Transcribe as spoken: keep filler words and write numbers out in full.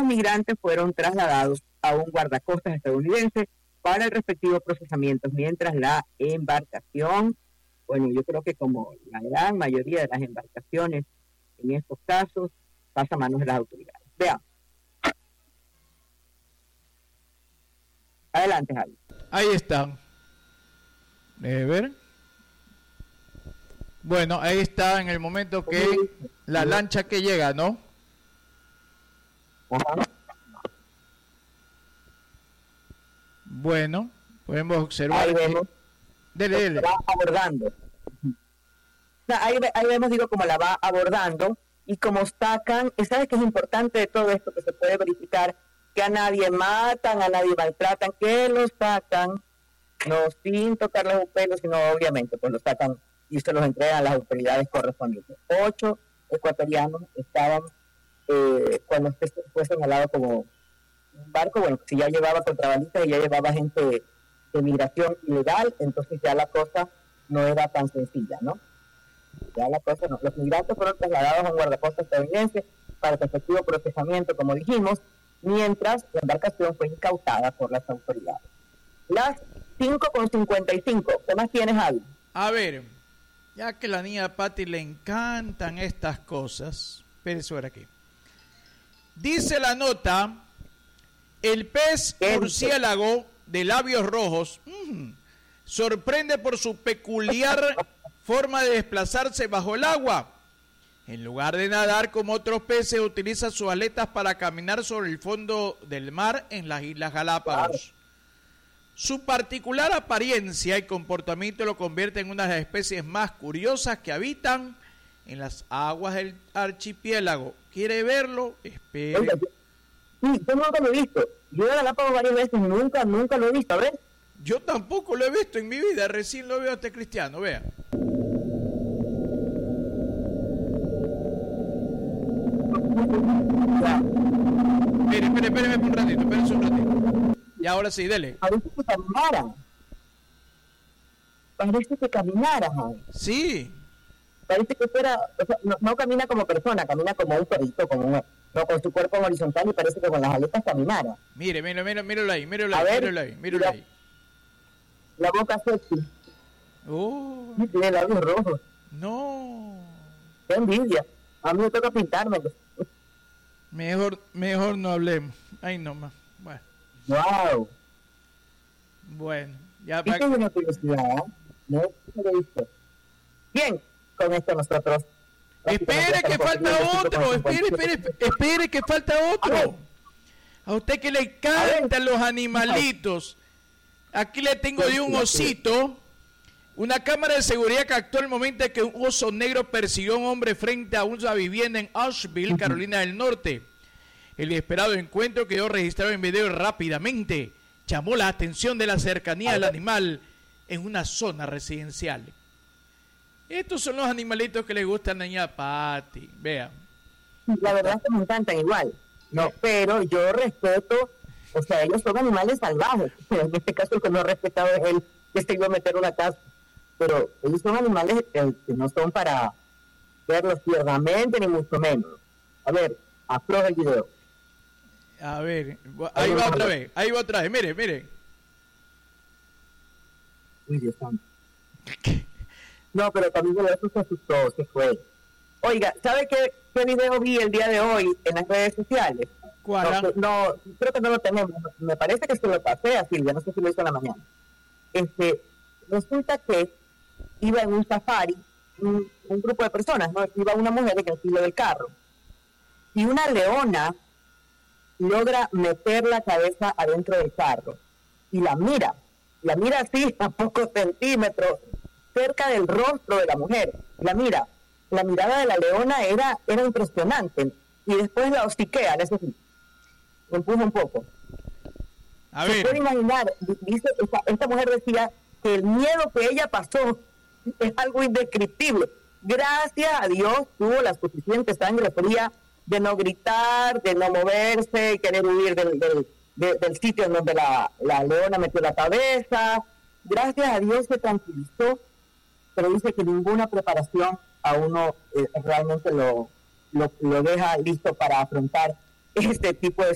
migrantes fueron trasladados a un guardacostas estadounidense para el respectivo procesamiento, mientras la embarcación, bueno, yo creo que como la gran mayoría de las embarcaciones en estos casos, pasa a manos de las autoridades. Veamos. Adelante, Javi. Ahí está. Debe ver. Bueno, ahí está en el momento que la lancha que llega, ¿no? Ajá. Bueno, podemos observar. Ahí vemos. Que... Dele, dele. Va abordando. Ahí, ahí vemos, digo, como la va abordando y como sacan, ¿sabes qué es importante de todo esto? Que se puede verificar que a nadie matan, a nadie maltratan, que los sacan, no sin tocarles un pelo, sino obviamente, pues los sacan y se los entregan a las autoridades correspondientes. Ocho ecuatorianos estaban, eh, cuando este fue señalado como un barco, bueno, si ya llevaba contrabandistas y ya llevaba gente de, de migración ilegal, entonces ya la cosa no era tan sencilla, ¿no? Ya la cosa no. Los migrantes fueron trasladados a un guardacostas estadounidense para su efectivo procesamiento, como dijimos, mientras la embarcación fue incautada por las autoridades. Las cinco con cincuenta y cinco. ¿Qué más tienes, Javi? A ver, ya que a la niña Patti le encantan estas cosas, espérese por aquí. Dice la nota, el pez murciélago de labios rojos mmm, sorprende por su peculiar forma de desplazarse bajo el agua. En lugar de nadar como otros peces, utiliza sus aletas para caminar sobre el fondo del mar en las Islas Galápagos. Su particular apariencia y comportamiento lo convierte en una de las especies más curiosas que habitan en las aguas del archipiélago. ¿Quiere verlo? Espere. Oiga, sí, yo nunca lo he visto. Yo he ido a Galápagos varias veces, nunca, nunca lo he visto. A ver. Yo tampoco lo he visto en mi vida, recién lo veo a este cristiano, vea. Espere, espere, espere un ratito, espere un ratito. Y ahora sí, dele. Parece que caminara. Parece que caminara, Javi. Sí. Parece que fuera, o sea, no, no camina como persona, camina como un perrito, como un, no, con su cuerpo en horizontal y parece que con las aletas caminara. Mire, mire, mire, míralo ahí, míralo ahí, míralo ahí, míralo ahí. La boca sexy. Oh. Y tiene labios rojos. No. Qué envidia. A mí me toca pintarme. Mejor, mejor no hablemos. Ay, no más. Bueno. Wow. Bueno, ya para... Esta es una curiosidad, ¿eh? No lo he visto. Bien, con esto nosotros... Espere que falta otro, espere, espere, espere que falta otro. A usted que le encantan los animalitos. Aquí le tengo de un osito. Una cámara de seguridad captó el momento en que un oso negro persiguió a un hombre frente a una vivienda en Asheville, Carolina del Norte. El inesperado encuentro quedó registrado en video rápidamente. Llamó la atención de la cercanía del animal en una zona residencial. Estos son los animalitos que le gustan a niña Patti. Vean. La verdad es que me encantan igual. No, pero yo respeto, o sea, ellos son animales salvajes. En este caso el que no ha respetado es el que se iba a meter una casa. Pero ellos son animales que, que no son para verlos tiernamente, ni mucho menos. A ver, afloja el video. A ver, ahí va otra vez, ahí va otra vez, mire, mire. Uy, Dios santo. No, pero también de eso se asustó, se fue. Oiga, ¿sabe qué, qué video vi el día de hoy en las redes sociales? ¿Cuál? No, no, creo que no lo tenemos. Me parece que se lo pasé a Silvia, no sé si lo hizo en la mañana. Este, resulta que iba en un safari, un, un grupo de personas, ¿no? Iba una mujer en el filo del carro. Y una leona logra meter la cabeza adentro del carro y la mira, la mira así a pocos centímetros cerca del rostro de la mujer, la mira, la mirada de la leona era, era impresionante y después la hociquea, eso sí, empuja un poco. A Se ver. puede imaginar, dice, esta, esta mujer decía que el miedo que ella pasó es algo indescriptible. Gracias a Dios tuvo la suficiente sangre fría de no gritar, de no moverse, y querer huir del, del, de, del sitio en donde la, la leona metió la cabeza. Gracias a Dios se tranquilizó, pero dice que ninguna preparación a uno eh, realmente lo, lo, lo deja listo para afrontar este tipo de